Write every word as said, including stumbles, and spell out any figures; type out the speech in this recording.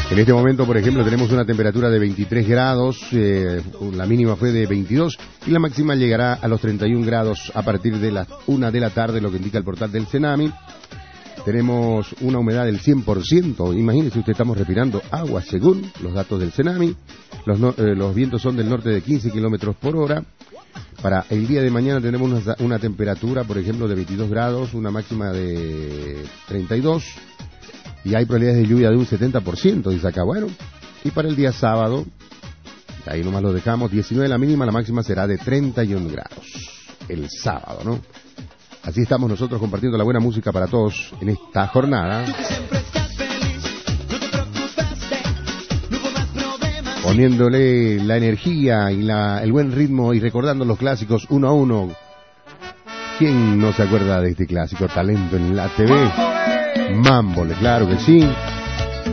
En este momento, por ejemplo, tenemos una temperatura de veintitrés grados, eh, la mínima fue de veintidós y la máxima llegará a los treinta y un grados a partir de las una de la tarde, lo que indica el portal del Cenami. Tenemos una humedad del cien por ciento, imagínese usted, estamos respirando agua según los datos del Cenami. Los, no, eh, los vientos son del norte de quince kilómetros por hora. Para el día de mañana tenemos una, una temperatura, por ejemplo, de veintidós grados, una máxima de treinta y dos. Y hay probabilidades de lluvia de un setenta por ciento, dice acá. Bueno, y para el día sábado, ahí nomás lo dejamos, diecinueve la mínima, la máxima será de treinta y un grados. El sábado, ¿no? Así estamos nosotros compartiendo la buena música para todos en esta jornada. Poniéndole la energía y la, el buen ritmo y recordando los clásicos uno a uno. ¿Quién no se acuerda de este clásico? Talento en la T V. Mámbole, claro que sí.